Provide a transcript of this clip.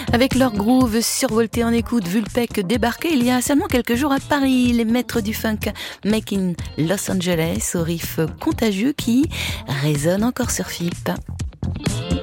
Avec leur groove survolté en écoute, Vulpec débarquait il y a seulement quelques jours à Paris, les maîtres du funk Make in Los Angeles au riff contagieux qui résonne encore sur FIP.